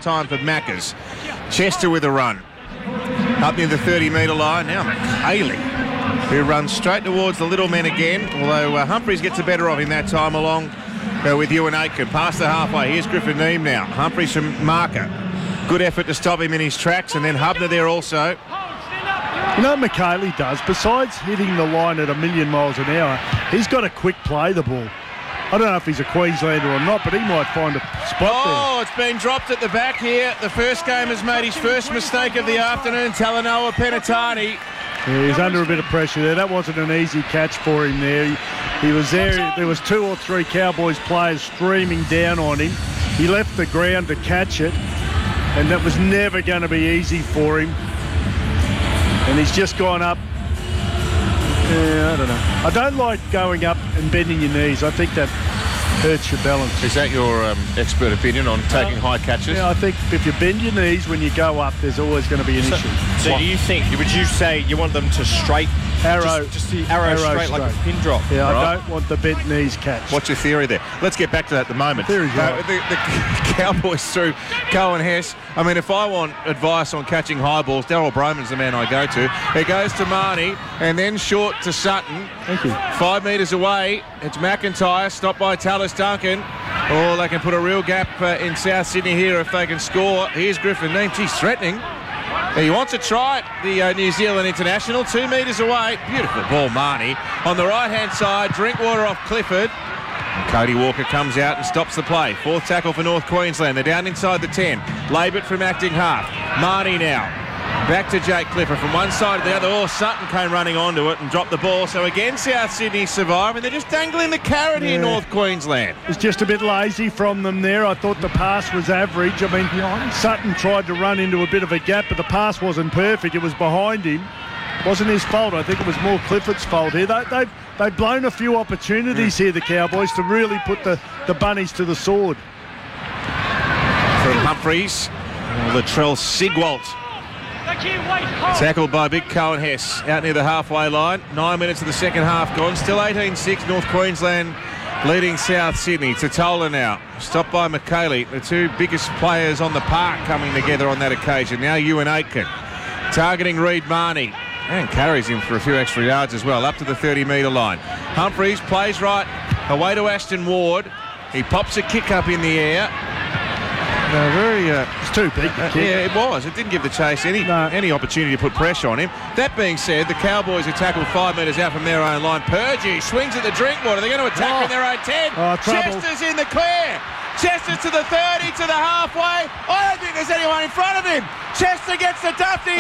half-time for Maccas. Chester with a run. Up near the 30-metre line. Now McKaylee, who runs straight towards the little men again, although Humphreys gets the better of him that time along with Ewan Aitken. Past the halfway. Here's Griffin Neame now. Humphreys from marker. Good effort to stop him in his tracks, and then Hubner there also. You know what McKaylee does? Besides hitting the line at 1,000,000 miles an hour, he's got a quick play the ball. I don't know if he's a Queenslander or not, but he might find a spot there. Oh, it's been dropped at the back here. The first game has made his first mistake of the afternoon. Talanoa Penatani. Yeah, he's under a bit of pressure there. That wasn't an easy catch for him there. He was there. There was 2 or 3 Cowboys players streaming down on him. He left the ground to catch it, and that was never going to be easy for him. And he's just gone up. Yeah, I don't know. I don't like going up and bending your knees. I think that hurts your balance. Is that your expert opinion on taking high catches? Yeah, I think if you bend your knees when you go up, there's always going to be an issue. So do you think, would you say you want them to straight, arrow, just the arrow straight like a pin drop? Yeah, right. I don't want the bent knees catch. What's your theory there? Let's get back to that at the moment. Theory's right. The Cowboys through Cohen Hess. I mean, if I want advice on catching high balls, Daryl Broman's the man I go to. It goes to Marnie and then short to Sutton. Thank you. 5 metres away, it's McIntyre, stopped by Tallis Duncan. Oh, they can put a real gap in South Sydney here if they can score. Here's Griffin Neame. He's threatening. He wants to try it, the New Zealand international. 2 metres away. Beautiful ball, Marnie. On the right-hand side, Drinkwater off Clifford. And Cody Walker comes out and stops the play. 4th tackle for North Queensland. They're down inside the 10. Labert from acting half. Marnie now. Back to Jake Clifford from one side to the other. Oh, Sutton came running onto it and dropped the ball. So again, South Sydney survive, and they're just dangling the carrot here, North Queensland. It's just a bit lazy from them there. I thought the pass was average. I mean, Sutton tried to run into a bit of a gap, but the pass wasn't perfect. It was behind him. It wasn't his fault. I think it was more Clifford's fault here. They've blown a few opportunities here, the Cowboys, to really put the bunnies to the sword. From Humphreys, Latrell Sigwalt. Tackled by Big Cohen Hess out near the halfway line. 9 minutes of the second half gone. Still 18-6. North Queensland leading South Sydney. Tatola now. Stopped by McKaylee. The 2 biggest players on the park coming together on that occasion. Now Ewan Aitken. Targeting Reed Marnie. And carries him for a few extra yards as well. Up to the 30-metre line. Humphreys plays right. Away to Ashton Ward. He pops a kick up in the air. It's too big. Yeah, it was. It didn't give the chase any opportunity to put pressure on him. That being said, the Cowboys are tackled 5 metres out from their own line. Purgey swings at the Drinkwater. They're going to attack from their own 10. Chester's in the clear. Chester's to the 30, to the halfway. I don't think there's anyone in front of him. Chester gets the Duffy.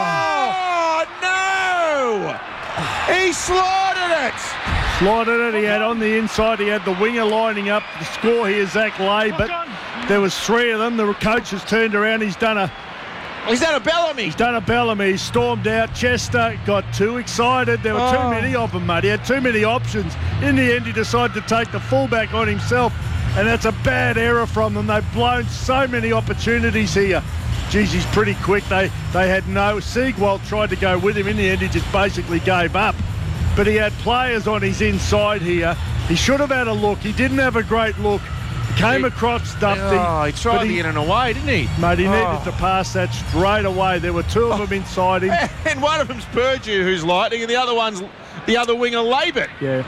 Oh no! He slaughtered it. He had on the inside, he had the winger lining up to score here, Zach Lay, but there was 3 of them. The coach has turned around. He's done a Bellamy. He stormed out. Chester got too excited. There were too many of them, mate. He had too many options. In the end, he decided to take the fullback on himself, and that's a bad error from them. They've blown so many opportunities here. Geez, he's pretty quick. They had no... Siegwald tried to go with him. In the end, he just basically gave up. But he had players on his inside here. He should have had a look. He didn't have a great look. Came across Duffy. Oh, he tried the in and away, didn't he? Mate, he needed to pass that straight away. There were 2 of them inside him. And one of them's Purdue, who's lightning, and the other one's the other winger, Labert. Yeah.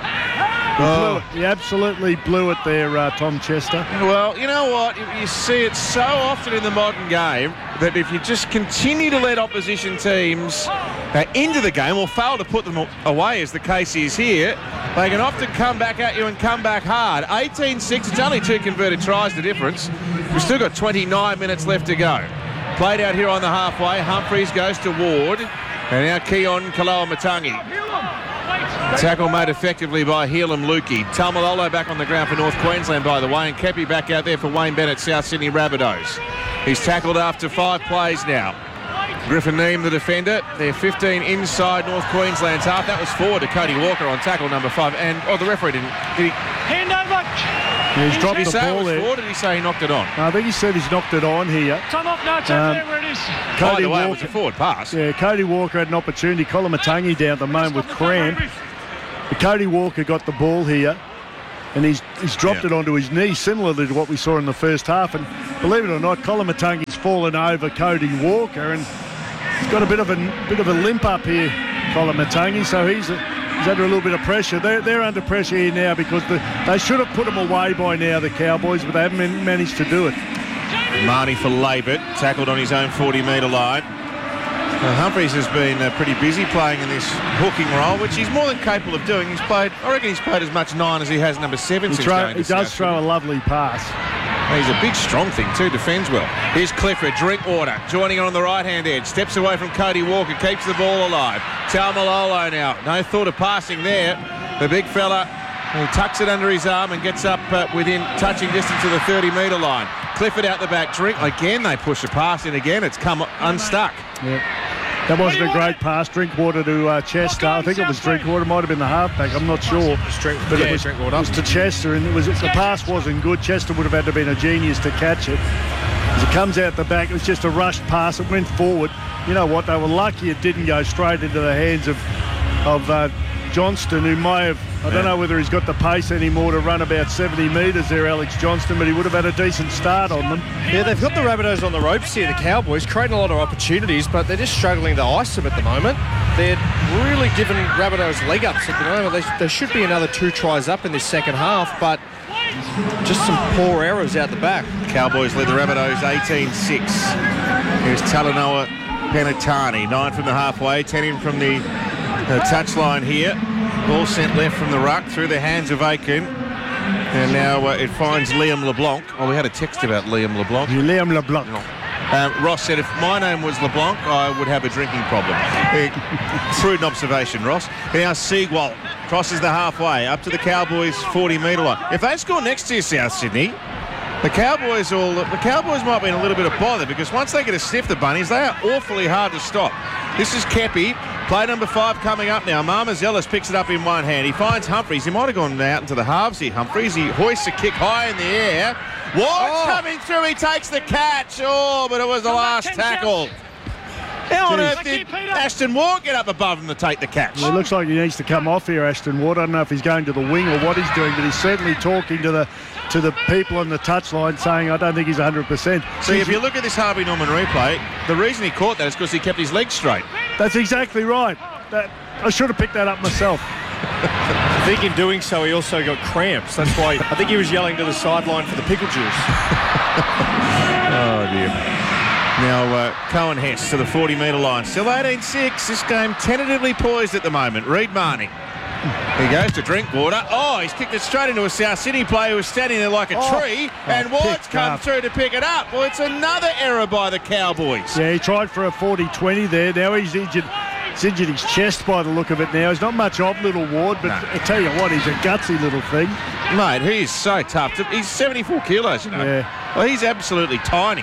He absolutely blew it there, Tom Chester. Well, you know what? You see it so often in the modern game that if you just continue to let opposition teams into the game or fail to put them away, as the case is here, they can often come back at you and come back hard. 18-6, it's only 2 converted tries, the difference. We've still got 29 minutes left to go. Played out here on the halfway. Humphreys goes to Ward. And now Keon Kaloa-Matangi. Tackle made effectively by Helam Lukey. Talmalolo back on the ground for North Queensland, by the way, and Kepi back out there for Wayne Bennett, South Sydney Rabbitohs. He's tackled after 5 plays now. Griffin Neame, the defender. They're 15 inside North Queensland's half. That was forward to Cody Walker on tackle number 5. And, the referee didn't... Did he... Hand over. Yeah, he's dropped the ball there. Or did he say he knocked it on? No, I think he said he's knocked it on here. Time off now, it's over there where it is. By the way, it was a forward pass. Yeah, Cody Walker had an opportunity. Koloamatangi down at the moment with cramp. But Cody Walker got the ball here, and he's dropped it onto his knee, similarly to what we saw in the first half. And believe it or not, Koloamatangi's fallen over Cody Walker, and he's got a bit of a limp up here, Colin Matangi, so he's under a little bit of pressure. They're under pressure here now because they should have put him away by now, the Cowboys, but they haven't managed to do it. Marnie for Labert, tackled on his own 40-metre line. Humphries has been pretty busy playing in this hooking role, which he's more than capable of doing. I reckon he's played as much 9 as he has number 7 since going to He does throw a lovely pass. He's a big, strong thing too, defends well. Here's Clifford, Drinkwater, joining on the right-hand edge. Steps away from Cody Walker, keeps the ball alive. Taumalolo now, no thought of passing there. The big fella, he tucks it under his arm and gets up within touching distance of the 30-metre line. Clifford out the back, Drink. Again, they push a pass in again. It's come unstuck. Yeah. That wasn't a great pass. Drinkwater to Chester. I think it was Drinkwater. Might have been the halfback. I'm not sure. But it was to Chester, and the pass wasn't good. Chester would have had to have been a genius to catch it. As it comes out the back, it was just a rushed pass. It went forward. You know what? They were lucky it didn't go straight into the hands of Johnston, who may have, I don't know whether he's got the pace anymore to run about 70 metres there, Alex Johnston, but he would have had a decent start on them. Yeah, they've got the Rabbitohs on the ropes here, the Cowboys, creating a lot of opportunities, but they're just struggling to ice them at the moment. They're really giving Rabbitohs leg ups at the moment. There should be another 2 tries up in this second half, but just some poor errors out the back. Cowboys lead the Rabbitohs 18-6. Here's Talanoa Penatani, 9 from the halfway, 10 in from the touchline here. Ball sent left from the ruck through the hands of Aiken. And now it finds Liam LeBlanc. Oh, we had a text about Liam LeBlanc. Liam LeBlanc. Ross said, if my name was LeBlanc, I would have a drinking problem. Prudent observation, Ross. Now Seagwalt crosses the halfway up to the Cowboys' 40-metre line. If they score next to you, South Sydney, the Cowboys might be in a little bit of bother, because once they get a sniff, the Bunnies, they are awfully hard to stop. This is Kepi. Play number 5 coming up now. Marmazelis picks it up in one hand. He finds Humphries. He might have gone out into the halves here, Humphries. He hoists a kick high in the air. Ward's coming through. He takes the catch. Oh, but it was the last tackle. How on earth did Ashton Ward get up above him to take the catch? Well, it looks like he needs to come off here, Ashton Ward. I don't know if he's going to the wing or what he's doing, but he's certainly talking to the people on the touchline, saying, I don't think he's 100%. See, if you look at this Harvey Norman replay, the reason he caught that is because he kept his legs straight. That's exactly right. I should have picked that up myself. I think in doing so, he also got cramps. That's why I think he was yelling to the sideline for the pickle juice. Oh, dear. Now, Cohen Hess to the 40-metre line. Still 18-6. This game tentatively poised at the moment. Reed Marnie. He goes to Drinkwater. Oh, he's kicked it straight into a South Sydney player who was standing there like a tree, and Ward's come through to pick it up. Well, it's another error by the Cowboys. Yeah, he tried for a 40-20 there. Now he's injured. He's injured his chest by the look of it now. He's not much of little Ward, but I tell you what, he's a gutsy little thing. Mate, he's so tough. He's 74 kilos, you know. Yeah. Well, he's absolutely tiny.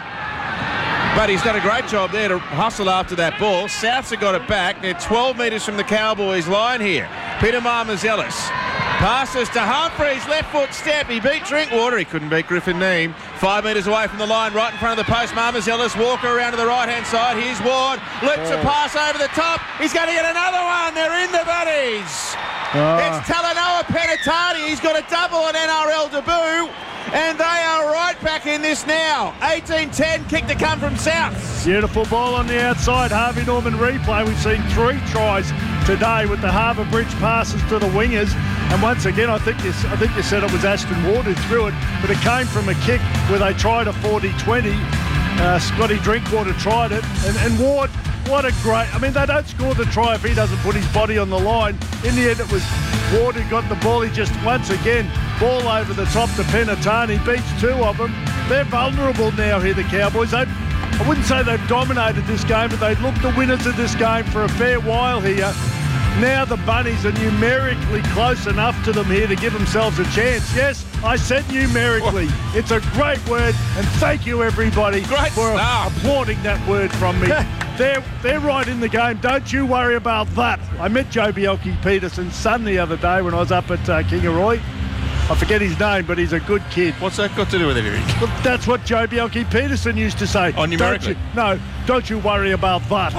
But he's done a great job there to hustle after that ball. Souths have got it back. They're 12 metres from the Cowboys' line here. Peter Marmazelis passes to Humphries, left foot step. He beat Drinkwater. He couldn't beat Griffin Neame. 5 metres away from the line, right in front of the post. Marmazelis, Walker around to the right-hand side. Here's Ward. Loops a pass over the top. He's going to get another one. They're in the Bunnies. It's Talanoa Penatani. He's got a double on NRL debut. And they are right back in this now. 18-10, kick to come from South. Beautiful ball on the outside. Harvey Norman replay. We've seen 3 tries today with the Harbour Bridge passes to the wingers. And once again, I think you said it was Ashton Ward who threw it, but it came from a kick where they tried a 40-20. Scotty Drinkwater tried it, and Ward, what a great... I mean, they don't score the try if he doesn't put his body on the line. In the end, it was Ward who got the ball. He just, once again, ball over the top to Penatani, beats 2 of them. They're vulnerable now here, the Cowboys. I wouldn't say they've dominated this game, but they've looked the winners of this game for a fair while here. Now the Bunnies are numerically close enough to them here to give themselves a chance. Yes, I said numerically. It's a great word, and thank you, everybody, for applauding that word from me. They're right in the game. Don't you worry about that. I met Joe Bjelke-Petersen's son the other day when I was up at Kingaroy. I forget his name, but he's a good kid. What's that got to do with anything? Well, that's what Joe Bjelke-Petersen used to say. Oh, numerically? Don't you worry about that.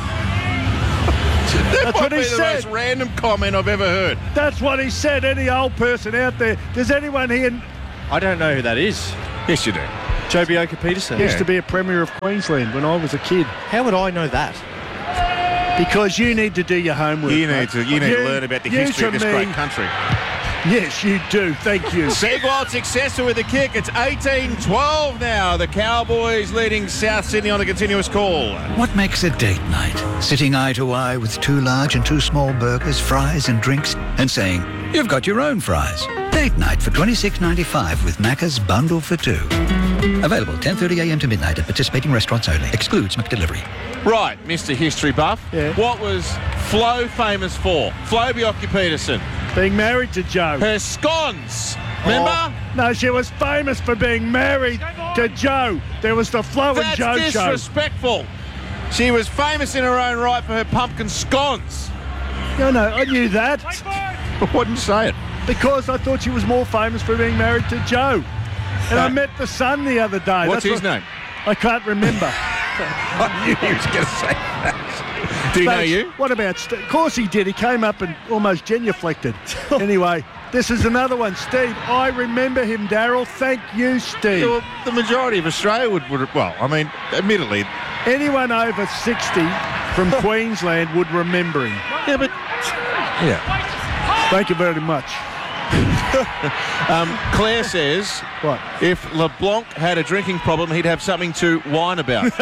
That's what he said. The most random comment I've ever heard. That's what he said. Any old person out there. Does anyone here... I don't know who that is. Yes, you do. Joe Bioka-Peterson. Used to be a Premier of Queensland when I was a kid. How would I know that? Because you need to do your homework. You need to learn about the history of this great me. country. Yes, you do. Thank you. Siegwald successful with the kick. It's 18-12 now. The Cowboys leading South Sydney on a continuous call. What makes a date night? Sitting eye to eye with 2 large and 2 small burgers, fries and drinks, and saying, you've got your own fries. Date night for $26.95 with Macca's Bundle for 2. Available 10:30am to midnight at participating restaurants only. Excludes McDelivery. Right, Mr. History Buff. Yeah. What was Flo famous for? Flo Bioka-Peterson. Being married to Joe. Her scones. Remember? Oh, no, she was famous for being married to Joe. There was the Flo and Joe That's show. disrespectful. She was famous in her own right for her pumpkin scones. No, I knew that I wouldn't say it. because I thought she was more famous for being married to Joe. And I met the son the other day. What's his name? I can't remember. I knew he was going to say that. Do you know Thanks. you? What about Steve? Of course he did. He came up and almost genuflected. Anyway, this is another one. Steve, I remember him, Daryl. Thank you, Steve. Well, the majority of Australia would well, I mean, admittedly. Anyone over 60 from Queensland would remember him. Yeah, but... Yeah. Thank you very much. Claire says... What? If LeBlanc had a drinking problem, he'd have something to whine about.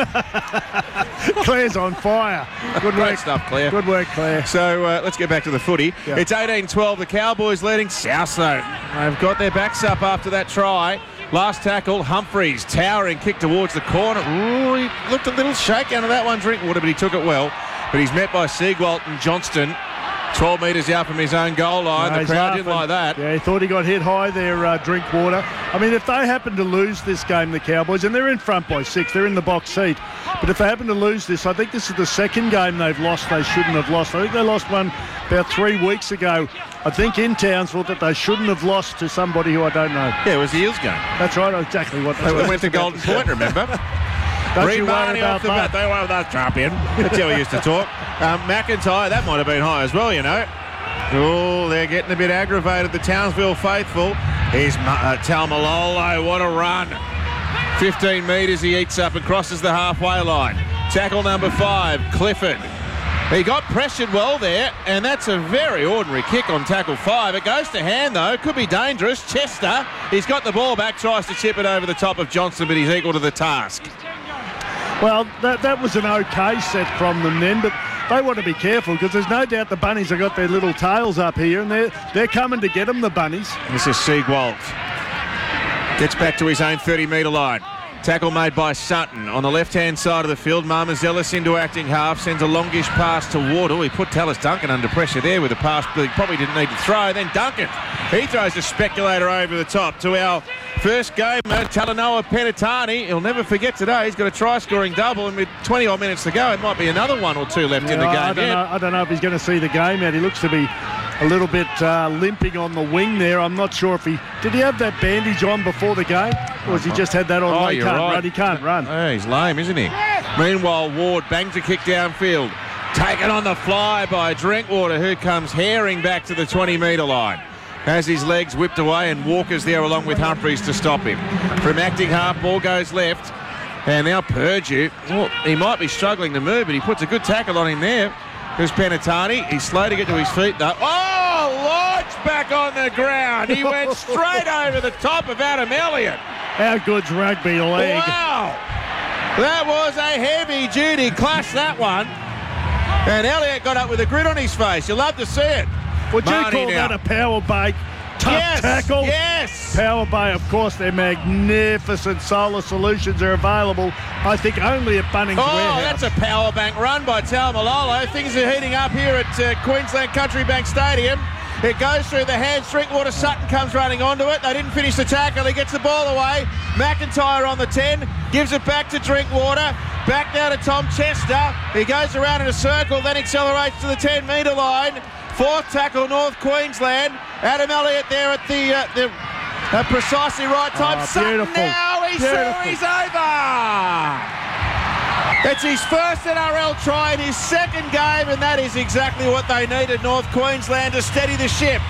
Claire's on fire. Good Great work. stuff, Claire. Good work, Claire. So let's get back to the footy. Yeah. It's 18-12. The Cowboys leading South, though. They've got their backs up after that try. Last tackle, Humphreys, towering kick towards the corner. Ooh, he looked a little shaky out of that one, Drinkwater, but he took it well. But he's met by Siegwald and Johnston. 12 metres out from his own goal line. No, The crowd he's didn't like that. Yeah, he thought he got hit high there, Drinkwater. I mean, if they happen to lose this game, the Cowboys, and they're in front by 6, they're in the box seat. But if they happen to lose this, I think this is the second game they've lost they shouldn't have lost. I think they lost one about 3 weeks ago. I think in Townsville that they shouldn't have lost to somebody who I don't know. Yeah, it was the Eels game. That's right, exactly what They went to Golden Point, remember? Don't you worry Marnie about off the bat. that. They were with that champion. That's how we used to talk. McIntyre, that might have been high as well, you know. Oh, they're getting a bit aggravated, the Townsville faithful. Here's Talmalolo, what a run. 15 metres he eats up and crosses the halfway line. Tackle number 5, Clifford. He got pressured well there, and that's a very ordinary kick on tackle 5. It goes to hand, though. Could be dangerous. Chester, he's got the ball back, tries to chip it over the top of Johnson, but he's equal to the task. Well, that was an okay set from them then, but they want to be careful because there's no doubt the Bunnies have got their little tails up here and they're coming to get them, the Bunnies. This is Siegwald. Gets back to his own 30-metre line. Tackle made by Sutton on the left-hand side of the field. Marmazelis into acting half, sends a longish pass to Wardle. He put Tallis Duncan under pressure there with a pass that he probably didn't need to throw. Then Duncan, he throws a speculator over the top to our first game, Talanoa Penatani. He'll never forget today. He's got a try-scoring double, and with 20-odd minutes to go, it might be another 1 or 2 left in the game. I don't know if he's going to see the game out. He looks to be a little bit limping on the wing there. I'm not sure if did he have that bandage on before the game, or has he just had that on? Oh, He you're can't right. run. He can't run. Oh, he's lame, isn't he? Meanwhile, Ward bangs a kick downfield. Taken on the fly by Drinkwater, who comes herring back to the 20-metre line. Has his legs whipped away, and Walker's there along with Humphreys to stop him. From acting half, ball goes left. And now Purdue, well, he might be struggling to move, but he puts a good tackle on him there. There's Penatani. He's slow to get to his feet, though. Oh, Lodge back on the ground. He went straight over the top of Adam Elliott. How good's rugby league? Wow. That was a heavy-duty clash, that one. And Elliott got up with a grin on his face. You'll love to see it. Would you Marnie call now. that a power bay? Tough tackle? Yes. Power Bay, of course, they're magnificent. Solar solutions are available, I think, only at Bunnings Warehouse. That's a power bank run by Talmalolo. Things are heating up here at Queensland Country Bank Stadium. It goes through the hands. Drinkwater, Sutton comes running onto it. They didn't finish the tackle. He gets the ball away. McIntyre on the 10. Gives it back to Drinkwater. Back now to Tom Chester. He goes around in a circle, then accelerates to the 10-metre line. 4th tackle, North Queensland. Adam Elliott there at the precisely right time. Sutton beautiful. now. He's over. It's his first NRL try in his second game, and that is exactly what they needed, North Queensland, to steady the ship.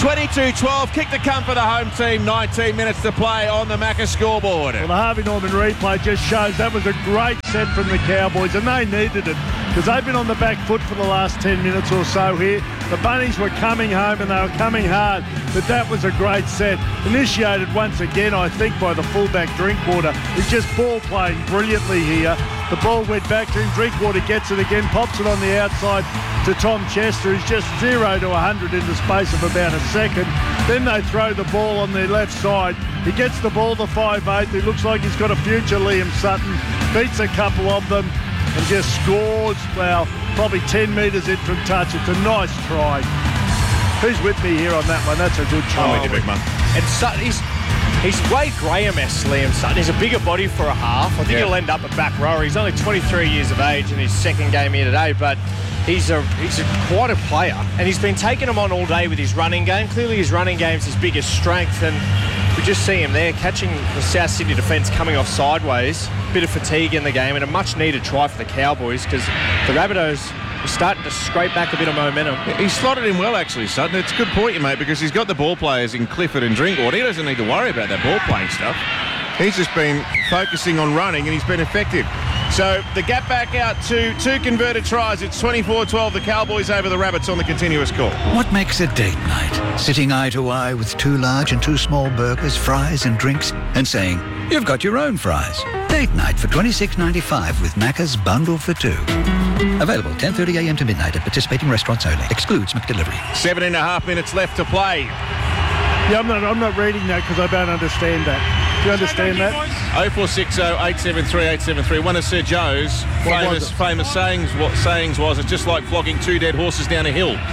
22-12, kick to come for the home team. 19 minutes to play on the Macca scoreboard. Well, the Harvey Norman replay just shows that was a great set from the Cowboys, and they needed it because they've been on the back foot for the last 10 minutes or so here. The Bunnies were coming home and they were coming hard, but that was a great set. Initiated once again, I think, by the fullback Drinkwater. He's just ball playing brilliantly here. The ball went back to him. Drinkwater gets it again, pops it on the outside to Tom Chester. He's just 0 to 100 in the space of about a second. Then they throw the ball on their left side. He gets the ball to 5'8". He looks like he's got a future, Liam Sutton. Beats a couple of them and just scores, well, probably 10 metres in from touch. It's a nice try. Who's with me here on that one? That's a good try. I'm with you, big man. And Sutton, he's Wade Graham-esque, Liam Sutton. He's a bigger body for a half. I think he'll end up at back rower. He's only 23 years of age in his second game here today, but he's quite a player. And he's been taking him on all day with his running game. Clearly his running game's his biggest strength, and we just see him there catching the South Sydney defence coming off sideways. Bit of fatigue in the game and a much-needed try for the Cowboys because the Rabbitohs are starting to scrape back a bit of momentum. He slotted in well, actually, Sutton. It's a good point you make because he's got the ball players in Clifford and Drinkwater. He doesn't need to worry about that ball-playing stuff. He's just been focusing on running and he's been effective. So the gap back out to 2 converted tries. It's 24-12, the Cowboys over the Rabbits on the continuous call. What makes a date night? Sitting eye to eye with 2 large and 2 small burgers, fries and drinks, and saying, you've got your own fries. Date night for $26.95 with Macca's Bundle for 2. Available 10:30am to midnight at participating restaurants only. Excludes McDelivery. 7.5 minutes left to play. Yeah, I'm not reading that because I don't understand that. Do you understand that? 0460 873 873. One of Sir Joe's famous sayings was, it's just like flogging 2 dead horses down a hill.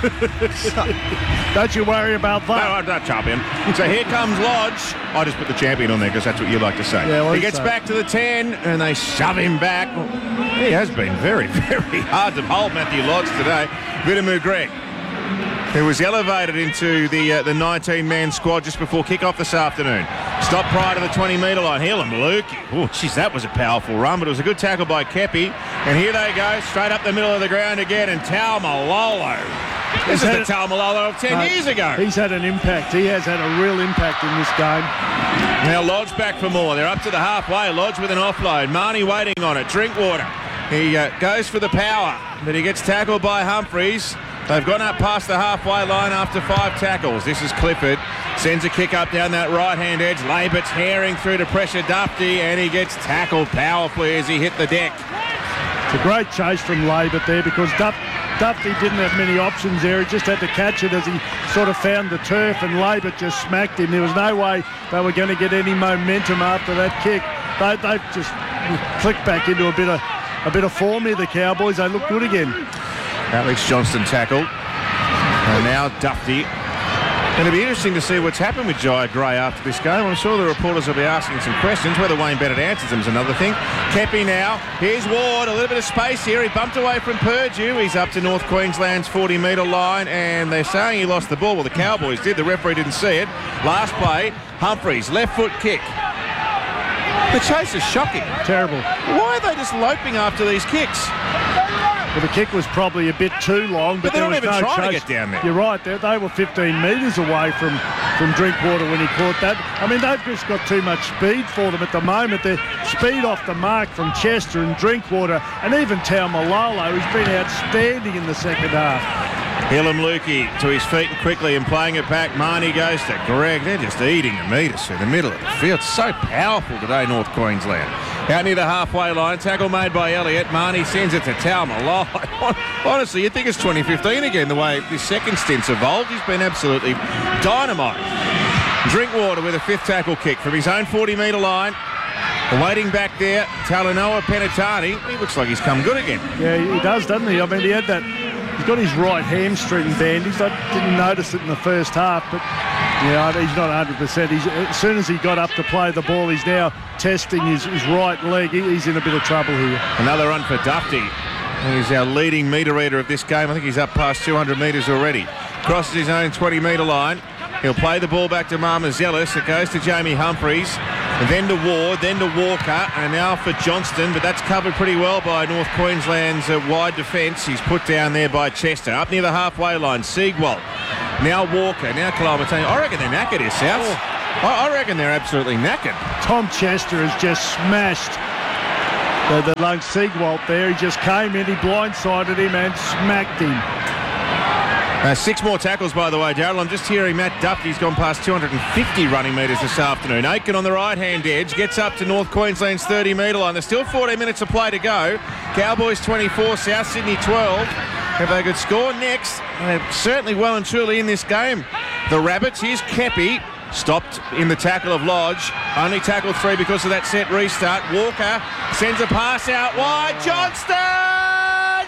Don't you worry about that. No, I'm not champion. So here comes Lodge. I just put the champion on there because that's what you like to say. Yeah, he gets back to the 10 and they shove him back. He has been very, very hard to hold, Matthew Lodge, today. Vitamu Greg, who was elevated into the 19-man squad just before kick-off this afternoon. Stopped prior to the 20-metre line. Helam Lukey. Oh, jeez, that was a powerful run, but it was a good tackle by Kepi. And here they go, straight up the middle of the ground again, and Taumalolo. This is the Taumalolo of 10 years ago. He's had an impact. He has had a real impact in this game. Now Lodge back for more. They're up to the halfway. Lodge with an offload. Marnie waiting on it. Drinkwater. He goes for the power, but he gets tackled by Humphreys. They've gone up past the halfway line after 5 tackles. This is Clifford. Sends a kick up down that right-hand edge. Labert's herring through to pressure Dufty, and he gets tackled powerfully as he hit the deck. It's a great chase from Labert there because Dufty didn't have many options there. He just had to catch it as he sort of found the turf, and Labert just smacked him. There was no way they were going to get any momentum after that kick. They've just clicked back into a bit of form here, the Cowboys. They look good again. Alex Johnston tackled. And now Dufty. Going to be interesting to see what's happened with Jai Gray after this game. I'm sure the reporters will be asking some questions. Whether Wayne Bennett answers them is another thing. Kepi now. Here's Ward. A little bit of space here. He bumped away from Purdue. He's up to North Queensland's 40-metre line, and they're saying he lost the ball. Well, the Cowboys did. The referee didn't see it. Last play, Humphreys, left foot kick. The chase is shocking. Terrible. Why are they just loping after these kicks? Well, the kick was probably a bit too long, but they're there not was even no trying chase. to get down there. You're right. They were 15 metres away from Drinkwater when he caught that. I mean, they've just got too much speed for them at the moment. They're speed off the mark from Chester and Drinkwater, and even Taumalolo, who's been outstanding in the second half. Helam Lukey to his feet and quickly and playing it back. Marnie goes to Greg. They're just eating the metres through the middle of the field. So powerful today, North Queensland. Out near the halfway line. Tackle made by Elliott. Marnie sends it to Taumalolo. Honestly, you'd think it's 2015 again, the way this second stint's evolved. He's been absolutely dynamite. Drinkwater with a 5th tackle kick from his own 40-metre line. Waiting back there, Talanoa Penatani. He looks like he's come good again. Yeah, he does, doesn't he? I mean, he had that. He's got his right hamstring bandaged. I didn't notice it in the first half, but yeah, he's not 100%. As soon as he got up to play the ball, he's now testing his right leg. He's in a bit of trouble here. Another run for Dufty. He's our leading metre reader of this game. I think he's up past 200 metres already. Crosses his own 20-metre line. He'll play the ball back to Marmazelis. It goes to Jamie Humphreys. Then to Ward, then to Walker, and now for Johnston, but that's covered pretty well by North Queensland's wide defence. He's put down there by Chester. Up near the halfway line, Siegwald Now Walker. Now Koloamatangi. I reckon they're knackered here, South. I reckon they're absolutely knackered. Tom Chester has just smashed the Lung Siegwalt there. He just came in, he blindsided him and smacked him. 6 more tackles, by the way, Darryl. I'm just hearing Matt Duffy's gone past 250 running metres this afternoon. Aitken on the right-hand edge gets up to North Queensland's 30-metre line. There's still 14 minutes of play to go. Cowboys 24, South Sydney 12. If they could score next, they're certainly well and truly in this game. The Rabbits, here's Kepi. Stopped in the tackle of Lodge. Only tackled 3 because of that set restart. Walker sends a pass out wide. Johnston!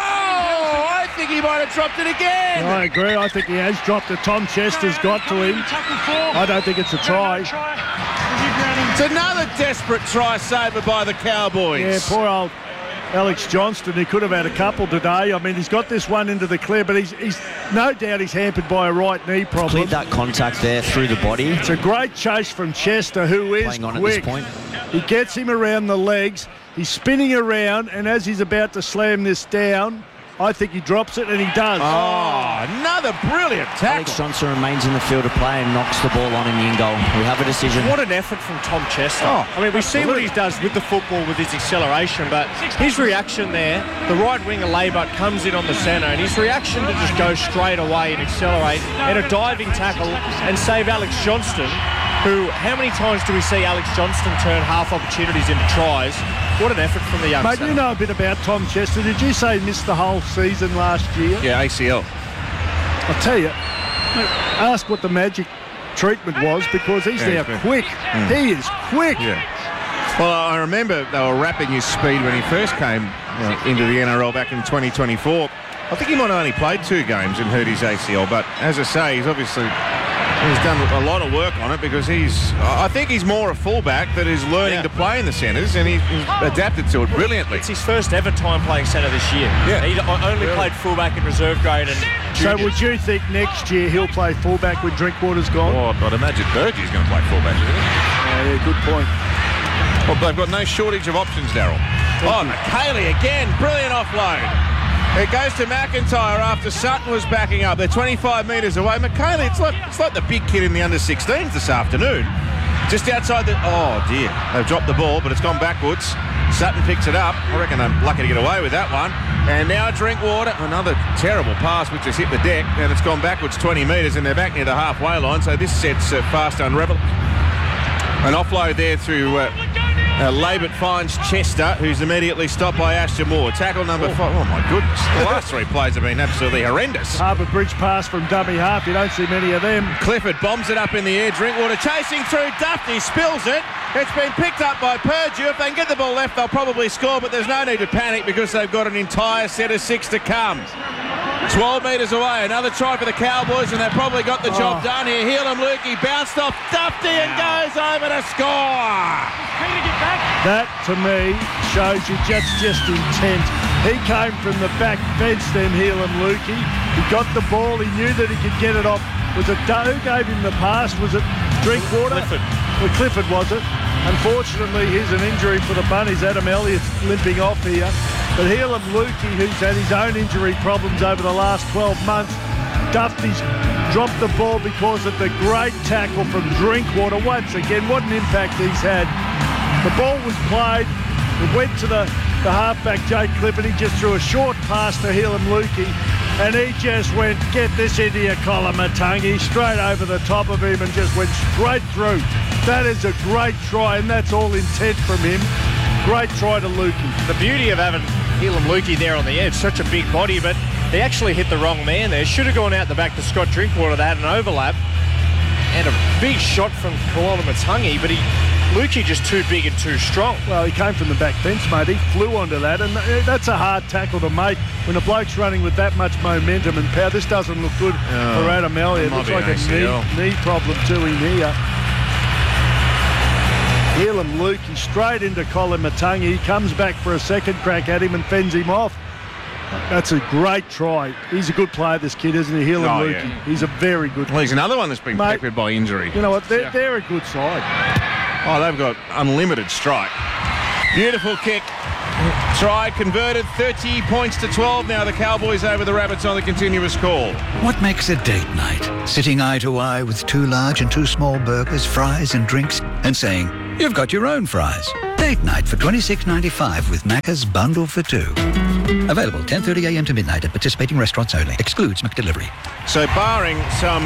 I think he might have dropped it again. I agree. I think he has dropped it. Tom Chester's got to him. I don't think it's a try. It's another desperate try saved by the Cowboys. Yeah, poor old Alex Johnston. He could have had a couple today. I mean, he's got this one into the clear, but he's no doubt he's hampered by a right knee problem. Cleared that contact there through the body. It's a great chase from Chester, who is playing on quick. at this point. He gets him around the legs. He's spinning around, and as he's about to slam this down, I think he drops it, and he does. Oh, another brilliant tackle. Alex Johnson remains in the field of play and knocks the ball on in the end goal. We have a decision. What an effort from Tom Chester. Oh, I mean, we see what he does with the football with his acceleration, but his reaction there, the right winger Laybut comes in on the centre, and his reaction to just go straight away and accelerate and a diving tackle and save Alex Johnston, who, how many times do we see Alex Johnston turn half opportunities into tries? What an effort from the young Mate, centre. you know a bit about Tom Chester. Did you say he missed the whole season last year? Yeah, ACL. I'll tell you, ask what the magic treatment was, because he's now quick. He is quick. Yeah. Well, I remember they were rapping his speed when he first came into the NRL back in 2024. I think he might have only played 2 games and hurt his ACL, but as I say, he's done a lot of work on it, because I think he's more a fullback that is learning to play in the centres, and he's adapted to it brilliantly. It's his first ever time playing centre this year. Yeah. He only played fullback in reserve grade and So juniors. would you think next year he'll play fullback when Drinkwater's gone? Oh, I'd imagine Burgie's going to play fullback, isn't he? Yeah, good point. Well, they've got no shortage of options, Darryl. Oh, McKaylee again. Brilliant offload. It goes to McIntyre after Sutton was backing up. They're 25 metres away. McKaylee, it's like the big kid in the under-16s this afternoon. Just outside the... Oh, dear. They've dropped the ball, but it's gone backwards. Sutton picks it up. I reckon they're lucky to get away with that one. And now Drinkwater. Another terrible pass which has hit the deck, and it's gone backwards 20 metres, and they're back near the halfway line. So this set's fast to unravel. An offload there through... Laybut finds Chester, who's immediately stopped by Ashton Moore. Tackle number 5. Oh, my goodness. The last 3 plays have been absolutely horrendous. Harbour Bridge pass from dummy half. You don't see many of them. Clifford bombs it up in the air. Drinkwater chasing through. Duffy spills it. It's been picked up by Purdue. If they can get the ball left, they'll probably score, but there's no need to panic, because they've got an entire set of 6 to come. 12 metres away, another try for the Cowboys, and they've probably got the job done here. Helam Lukey bounced off Duffy and goes over to score. That, to me, shows you just intent. He came from the back fence then, Helam Lukey. He got the ball. He knew that he could get it off. Was it who gave him the pass? Was it Drinkwater? Clifford. Well, Clifford, was it? Unfortunately, here's an injury for the Bunnies. Adam Elliott's limping off here. But Helam Lukey, who's had his own injury problems over the last 12 months, Duffy's dropped the ball because of the great tackle from Drinkwater. Once again, what an impact he's had. The ball was played. It went to the halfback, Jake Clifford. He just threw a short pass to Helam Lukey, and he just went, get this into your Koloamatangi, straight over the top of him and just went straight through. That is a great try, and that's all intent from him. Great try to Lukey. The beauty of having Helam Lukey there on the edge, such a big body, but they actually hit the wrong man there. Should have gone out the back to Scott Drinkwater. They had an overlap and a big shot from Koloamatangi, but Lukey just too big and too strong. Well, he came from the back fence, mate. He flew onto that, and that's a hard tackle to make when a bloke's running with that much momentum and power. This doesn't look good for Adam Elliott. It looks like a knee problem to him here. Helam Lukey straight into Koloamatangi. He comes back for a second crack at him and fends him off. That's a great try. He's a good player, this kid, isn't he? Helam Lukey. Yeah. He's a very good player. Well, he's another one that's been peppered by injury. You know what? They're a good side. Oh, they've got unlimited strike. Beautiful kick. Try converted, 30 points to 12 now. The Cowboys over the Rabbits on the continuous call. What makes a date night? Sitting eye to eye with 2 large and 2 small burgers, fries and drinks, and saying, you've got your own fries. Date night for $26.95 with Macca's bundle for 2. Available 10:30 a.m. to midnight at participating restaurants only. Excludes McDelivery. So barring some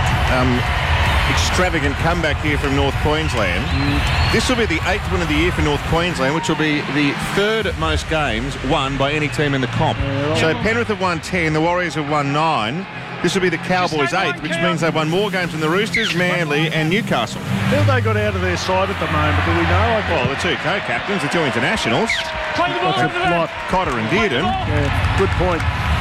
extravagant comeback here from North Queensland, this will be the 8th win of the year for North Queensland, which will be the 3rd most games won by any team in the comp. So Penrith have won 10, the Warriors have won 9. This will be the Cowboys' 8th, which means they've won more games than the Roosters, Manly and Newcastle. Who have they got out of their side at the moment? Do we know? Well, the 2 co-captains, the 2 internationals, Play the ball over there. Cotter and Dearden. Yeah, good point.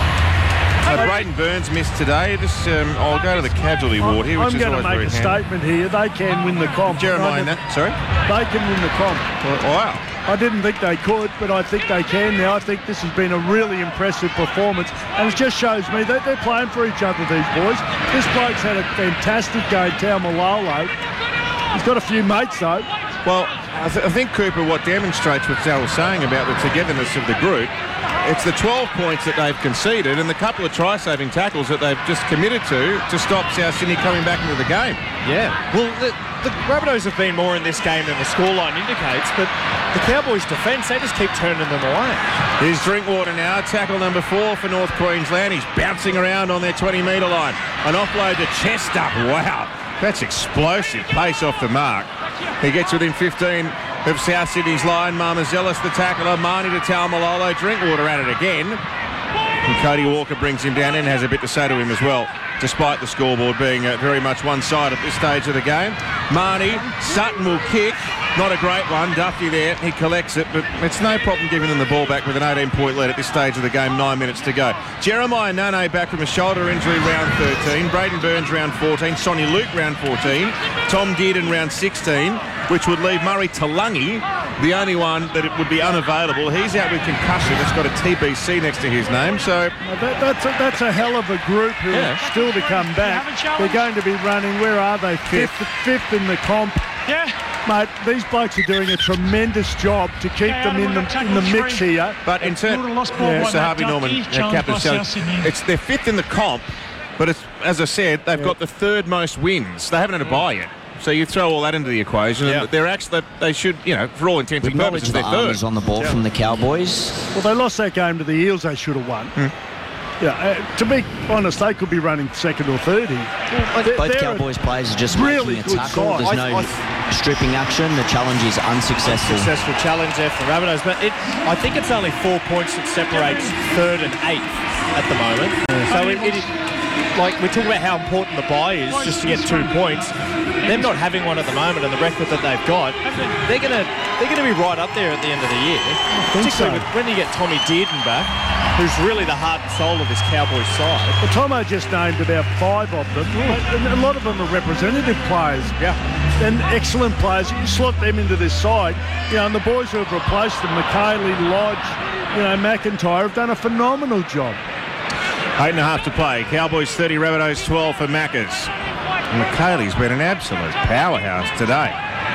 Braden Burns missed today. I'll go to the casualty ward here, which I'm is going to always make a very handy. statement here. They can win the comp. Jeremiah, sorry? They can win the comp. Wow. I didn't think they could, but I think they can now. I think this has been a really impressive performance, and it just shows me that they're playing for each other, these boys. This bloke's had a fantastic game, Taumalolo. He's got a few mates, though. Well, I think, Cooper, what demonstrates what Sal was saying about the togetherness of the group, it's the 12 points that they've conceded and the couple of try-saving tackles that they've just committed to stop South Sydney coming back into the game. Yeah. Well, the Rabbitohs have been more in this game than the scoreline indicates, but the Cowboys' defence, they just keep turning them away. Here's Drinkwater now, tackle number 4 for North Queensland. He's bouncing around on their 20-metre line. An offload to Chester. Wow, that's explosive pace off the mark. He gets within 15 of South Sydney's line. Marmazelis, the tackler. Marnie to Taumalolo. Drinkwater at it again. And Cody Walker brings him down and has a bit to say to him as well, despite the scoreboard being very much one-sided at this stage of the game. Marnie, Sutton will kick. Not a great one. Duffy there. He collects it, but it's no problem giving them the ball back with an 18-point lead at this stage of the game. 9 minutes to go. Jeremiah Nane back from a shoulder injury round 13. Braden Burns round 14. Sonny Luke round 14. Tom Dearden round 16, which would leave Murray Talangi, the only one that it would be unavailable. He's out with concussion. It's got a TBC next to his name. So that's a hell of a group who are still to come back. They're going to be running, where are they? Fifth in the comp. Yeah. Mate, these blokes are doing a tremendous job to keep them in the mix here. But in terms, so Harvey Norman, captain, they're 5th in the comp, but it's, as I said, they've got the 3rd most wins. They haven't had a bye yet. So you throw all that into the equation, and they're actually, they should, for all intents and purposes, they're 3rd. On the ball from the Cowboys. Well, they lost that game to the Eels. They should have won. To be honest, they could be running 2nd or 3rd here. Both Cowboys players are just really making a tackle. side. There's no stripping action. The challenge is unsuccessful. Successful challenge there for Rabbitohs, but I think it's only 4 points that separates 3rd and 8th at the moment. So like we're talking about how important the bye is just to get 2 points. Them not having one at the moment and the record that they've got, they're gonna be right up there at the end of the year. Particularly when you get Tommy Dearden back, who's really the heart and soul of this Cowboys side. Well, Tomo just named about 5 of them, and a lot of them are representative players. Yeah. And excellent players. You slot them into this side. And the boys who have replaced them, McKaylee, Lodge, McIntyre, have done a phenomenal job. 8.5 to play. Cowboys 30, Rabbitohs 12 for Maccas. McKaylee's been an absolute powerhouse today.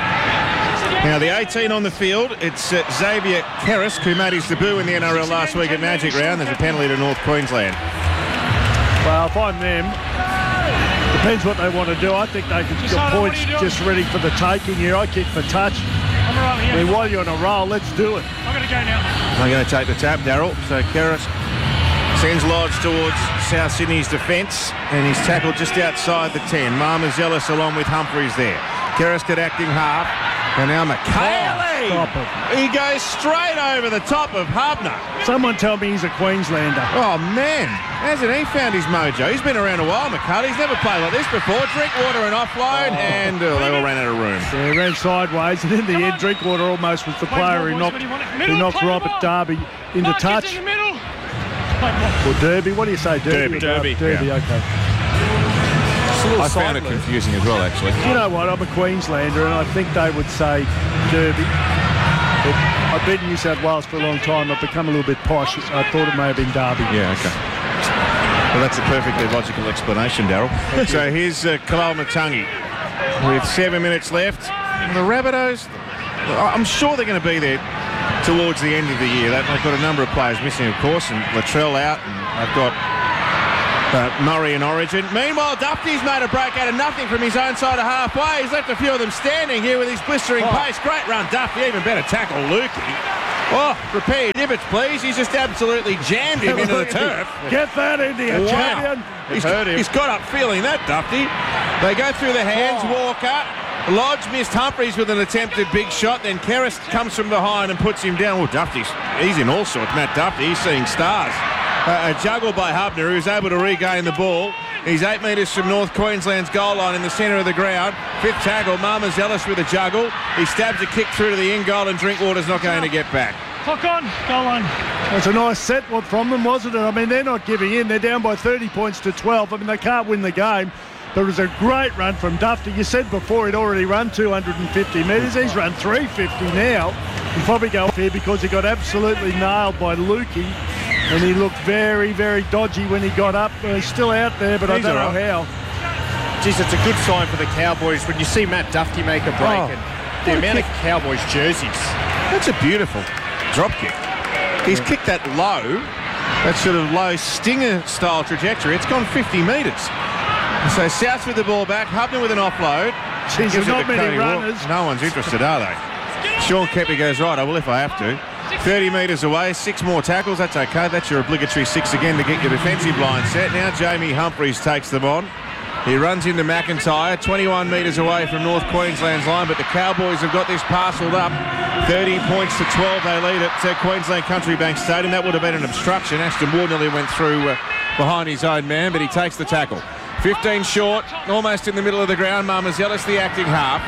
Now the 18 on the field, it's Xavier Kerrisk, who made his debut in the NRL last week at Magic Round. There's a penalty to North Queensland. Well, if I'm them, depends what they want to do. I think they could get points just ready for the taking here. I kick for touch. I'm all right here. I mean, while you're on a roll, let's do it. I'm going to go now. I'm going to take the tap, Darryl. So Kerrisk sends Lodge towards South Sydney's defence, and he's tackled just outside the 10. Marmazelis along with Humphreys there. Kerrisk at acting half, and now McKaylee. Stop it. He goes straight over the top of Hubner. Someone tell me he's a Queenslander. Oh, man. Hasn't he found his mojo? He's been around a while, McCullough. He's never played like this before. Drinkwater and offload, and they all ran out of room. Yeah, he ran sideways, and in the end, Drinkwater almost was the player who knocked Robert Darby into touch. Or Derby. What do you say, Derby? Derby, okay. I found it confusing as well, actually. You know what? I'm a Queenslander, and I think they would say Derby. But I've been in New South Wales for a long time. I've become a little bit posh. I thought it may have been Derby. Yeah, okay. Well, that's a perfectly logical explanation, Darryl. So here's Kalal Matangi with 7 minutes left. The Rabbitohs, I'm sure they're going to be there towards the end of the year. They've got a number of players missing, of course, and Latrell out, and they've got Murray in Origin. Meanwhile, Duffy's made a break out of nothing from his own side of halfway. He's left a few of them standing here with his blistering pace. Great run, Duffy. Even better tackle, Lukey. Oh, repair your divots, please. He's just absolutely jammed him into the turf. Get that into you, champion. He's got up feeling that, Duffy. They go through the hands, Walker. Lodge missed Humphreys with an attempted big shot. Then Keris comes from behind and puts him down. Well, he's in all sorts. Matt Duffy, he's seeing stars. A juggle by Hubner, who's able to regain the ball. He's 8 metres from North Queensland's goal line in the centre of the ground. Fifth tackle, Marmaz Ellis with a juggle. He stabs a kick through to the in goal, and Drinkwater's not going to get back. Clock on, goal line. It was a nice set from them, wasn't it? I mean, they're not giving in. They're down by 30 points to 12. I mean, they can't win the game. There was a great run from Duffy. You said before he'd already run 250 metres. He's run 350 now. He'll probably go off here because he got absolutely nailed by Lukey. And he looked very, very dodgy when he got up. He's still out there, but I don't know how. Geez, it's a good sign for the Cowboys when you see Matt Duffy make a break and the amount of Cowboys jerseys. That's a beautiful drop kick. He's kicked that low, that sort of low stinger-style trajectory. It's gone 50 metres. So South with the ball back, Hubner with an offload. Jeez, there's not many runners. No one's interested, are they? Sean Kepi goes, right, I will if I have to. 30 metres away, 6 more tackles. That's okay. That's your obligatory 6 again to get your defensive line set. Now Jamie Humphreys takes them on. He runs into McIntyre, 21 metres away from North Queensland's line, but the Cowboys have got this parcelled up. 30 points to 12 they lead at Queensland Country Bank Stadium. That would have been an obstruction. Ashton Ward nearly went through behind his own man, but he takes the tackle. 15 short, almost in the middle of the ground. Marmaz Ellis, the acting half.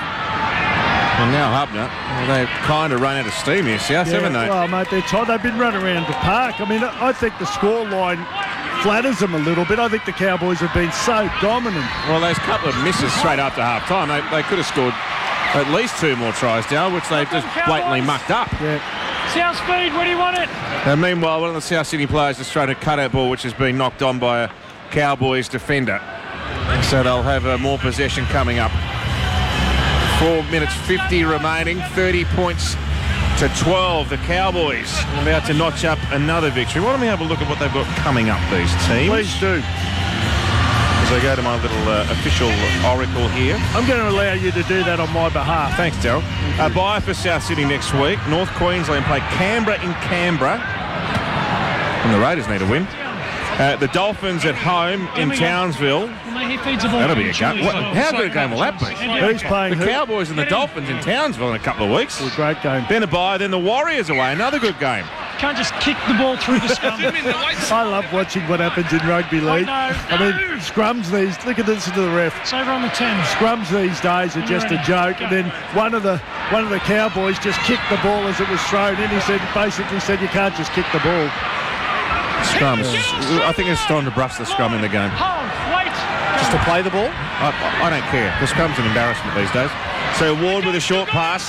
And now Hubner. Well, they've kind of run out of steam here, South, haven't they? Well, mate, they've been running around the park. I mean, I think the scoreline flatters them a little bit. I think the Cowboys have been so dominant. Well, those couple of misses straight after half-time, they could have scored at least 2 more tries, Dale, which they've just blatantly mucked up. Yeah. South speed, where do you want it? And meanwhile, one of the South Sydney players has thrown a cutout ball which has been knocked on by a Cowboys defender. So they'll have more possession coming up. 4 minutes 50 remaining, 30 points to 12. The Cowboys are about to notch up another victory. Why don't we have a look at what they've got coming up, these teams? Please do. As I go to my little official oracle here. I'm going to allow you to do that on my behalf. Thanks, Daryl. Bye for South Sydney next week. North Queensland play Canberra in Canberra. And the Raiders need a win. The Dolphins at home in Townsville. That'll be a game. How good a game will that be? Who's playing The Cowboys and the Dolphins in Townsville in a couple of weeks. A great game. Then a bye, then the Warriors away. Another good game. Can't just kick the ball through the scrum. I love watching what happens in rugby league. I mean, scrums look at this to the ref. It's over on the 10. Scrums these days are just a joke. And then one of the Cowboys just kicked the ball as it was thrown in. He basically said you can't just kick the ball. Scrums. I think it's time to brush the scrum in the game. Hold, wait. Just to play the ball? I don't care. The scrum's an embarrassment these days. So Ward with a short pass.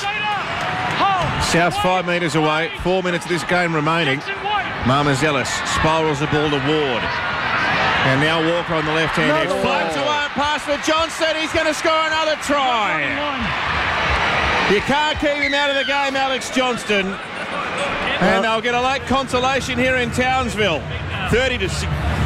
South 5 metres away. 4 minutes of this game remaining. Marmaz Ellis spirals the ball to Ward. And now Walker on the left-hand edge. Floats away pass for Johnston. He's going to score another try. You can't keep him out of the game, Alex Johnston. And they'll get a late consolation here in Townsville. 30 to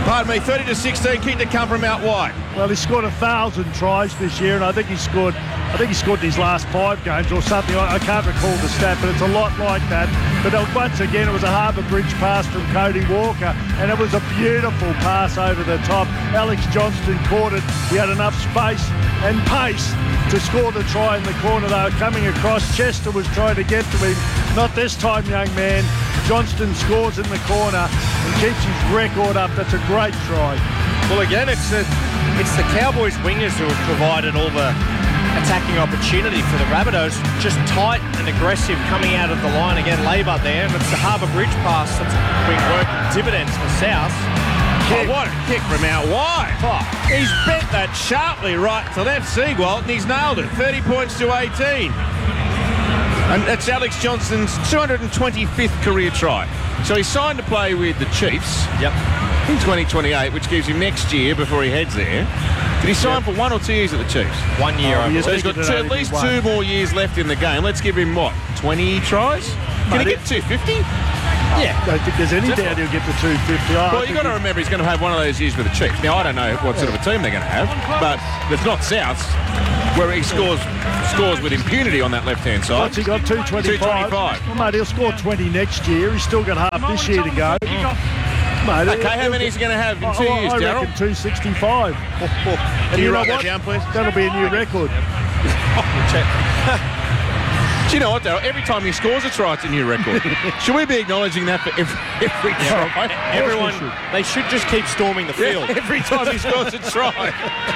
16, kick to come from out wide. Well, he scored 1,000 tries this year, and I think he scored in his last 5 games or something. I can't recall the stat, but it's a lot like that. But once again, it was a Harbour Bridge pass from Cody Walker, and it was a beautiful pass over the top. Alex Johnston caught it. He had enough space and pace to score the try in the corner. They were coming across. Chester was trying to get to him. Not this time, young man. Johnston scores in the corner and keeps his record up. That's a great try. Well, again, it's the Cowboys wingers who have provided all the attacking opportunity for the Rabbitohs. Just tight and aggressive coming out of the line. Again, Labour there. And it's the Harbour Bridge pass that's been working dividends for South. Oh, what a kick from out wide. Oh, he's bent that sharply right to left, Siegwalt, and he's nailed it. 30 points to 18. And that's Alex Johnston's 225th career try. So he's signed to play with the Chiefs. Yep. In 2028, which gives him next year before he heads there. Did he sign for 1 or 2 years at the Chiefs? 1 year. So he's got at least 2 more years left in the game. Let's give him, 20 tries? Can he get 250? I don't think there's any doubt he'll get the 250. Well, you've got to remember he's going to have one of those years with the Chiefs. Now, I don't know what sort of a team they're going to have, but it's not Souths, where he scores with impunity on that left-hand side. What's he got? 225. 225. Well, mate, he'll score 20 next year. He's still got half this year to go. Mate, Okay, how many is he going to have in 2 years, I Darryl? reckon 265. Can you write that down, please? That'll be a new record. Do you know what, Darryl? Every time he scores a try, it's a new record. Should we be acknowledging that for every try? Everyone, they should just keep storming the field. Every time he scores a try.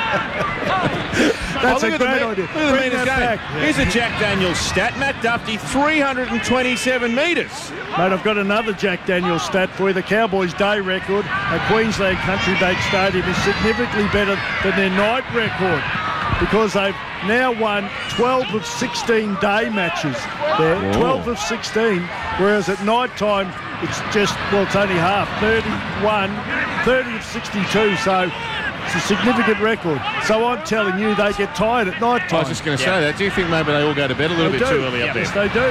That's look a at the great me- idea. Look at the Bring metres that game. back. Here's a Jack Daniels stat. Matt Duffy, 327 metres. Mate, I've got another Jack Daniels stat for you. The Cowboys' day record at Queensland Country Bank Stadium is significantly better than their night record because they've now won 12 of 16 day matches there. 12 of 16, whereas at night time it's just, well, it's only half. 30 of 62, so it's a significant record. So I'm telling you, they get tired at night time. I was just going to say that. Do you think maybe they all go to bed a little bit too early up there? Yes, they do.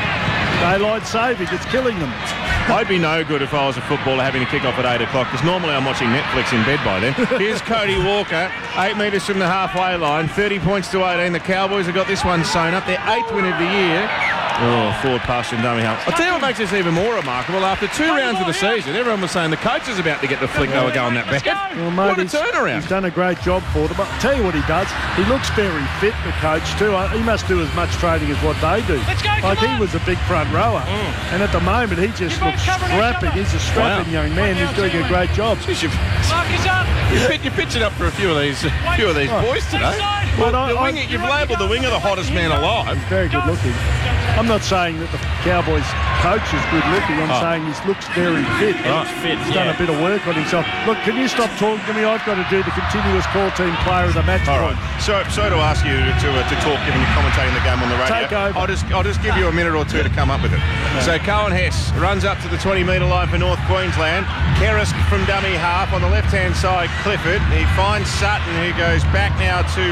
Daylight saving, it's killing them. I'd be no good if I was a footballer having to kick off at 8 o'clock because normally I'm watching Netflix in bed by then. Here's Cody Walker, 8 metres from the halfway line, 30 points to 18. The Cowboys have got this one sewn up, their 8th win of the year. Oh, forward pass from dummy half. I'll tell you what makes this even more remarkable. After 2 rounds of the season, everyone was saying the coach is about to get the flick they were going that bad. Well, mate, What a turnaround. He's done a great job for them. But I'll tell you what he does. He looks very fit, the coach, too. He must do as much training as what they do. Let's go, Like, come he on. was a big front rower. And at the moment, he just Keep on looks covering each strapping. other. He's a strapping young man. He's doing a great job. Jeez, Mark is up. you're pitching up for a few of these boys today. But Well, you've labelled the winger the hottest man alive. Very good looking. I'm not saying that the Cowboys coach is good looking. I'm saying he looks very fit. He's done a bit of work on himself. Look, can you stop talking to me? I've got to do the continuous call team player of the match. All right. So to ask you to talk, given you're commentating the game on the radio, Take over. I'll just give you a minute or two to come up with it. So Cohen Hess runs up to the 20-metre line for North Queensland. Kerrisk from dummy half on the left-hand side, Clifford. He finds Sutton, who goes back now to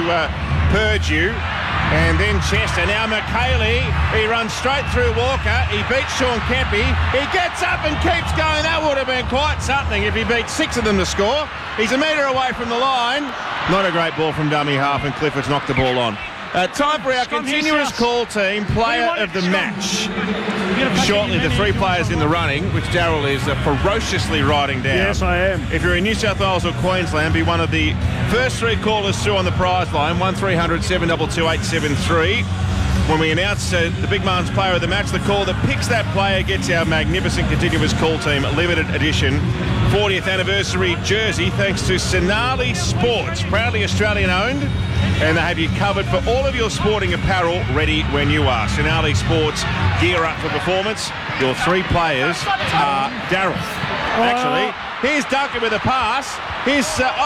Purdue. And then Chester. Now McKaylee, he runs straight through Walker. He beats Sean Kempe. He gets up and keeps going. That would have been quite something if he beat 6 of them to score. He's a metre away from the line. Not a great ball from dummy half, and Clifford's knocked the ball on. Time for our Scrum here, continuous South. call team player of the match. Shortly, the 3 players in the running, which Darryl is ferociously writing down. Yes, I am. If you're in New South Wales or Queensland, be one of the first 3 callers through on the prize line, 1300 722 873. When we announce the Big Man's player of the match, the call that picks that player gets our magnificent continuous call team limited edition 40th anniversary jersey, thanks to Sonali Sports, proudly Australian owned, and they have you covered for all of your sporting apparel ready when you are. Sonali Sports, gear up for performance. Your 3 players are Darryl. Actually, here's Duncan with a pass. Here's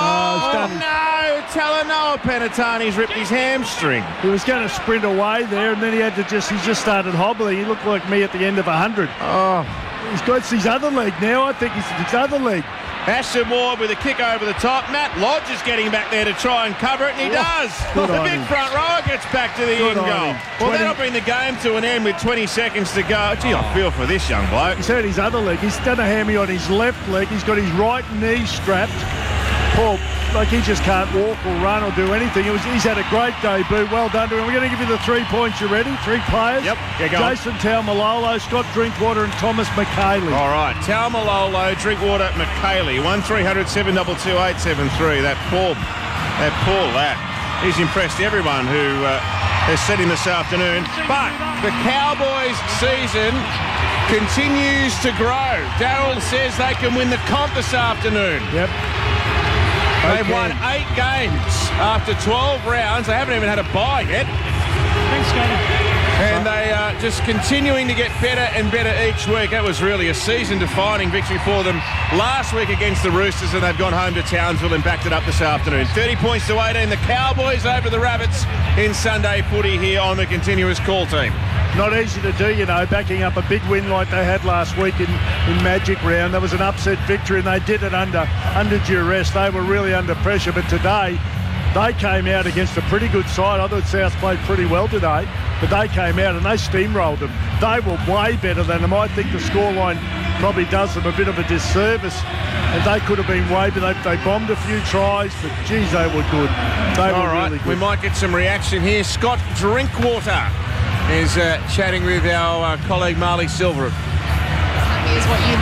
no, Talanoa Penatani's ripped his hamstring. He was going to sprint away there, and then he just started hobbling. He looked like me at the end of 100. He's got his other leg now. I think it's his other leg. Ashton Ward with a kick over the top. Matt Lodge is getting back there to try and cover it, and he does. Good The on big him. front rower gets back to the Good end on goal. him. Well, 20 that'll bring the game to an end with 20 seconds to go. Gee, I feel for this young bloke. He's hurt his other leg. He's done a hammy on his left leg. He's got his right knee strapped. Paul, like he just can't walk or run or do anything. He's had a great debut. Well done to him. We're going to give you the 3 points. You ready? 3 players? Yep. Yeah, go on. Jason Taumalolo, Scott Drinkwater and Thomas McKaylee. All right, Taumalolo, Drinkwater, McKaylee, 1300 722 873. That poor lad. He's impressed everyone who has seen him this afternoon. But the Cowboys' season continues to grow. Darryl says they can win the comp this afternoon. Yep. They've won 8 games after 12 rounds. They haven't even had a bye yet. Thanks, Scotty. And they are just continuing to get better and better each week. That was really a season-defining victory for them last week against the Roosters, and they've gone home to Townsville and backed it up this afternoon. 30 points to 18. The Cowboys over the Rabbits in Sunday footy here on the continuous call team. Not easy to do, you know, backing up a big win like they had last week in Magic Round. That was an upset victory, and they did it under duress. They were really under pressure, but today They came out against a pretty good side. I thought South played pretty well today, but they came out and they steamrolled them. They were way better than them. I think the scoreline probably does them a bit of a disservice, and they could have been way better. They bombed a few tries, but geez, they were good. They were really good. We might get some reaction here. Scott Drinkwater is chatting with our colleague Marley Silver. Here's what you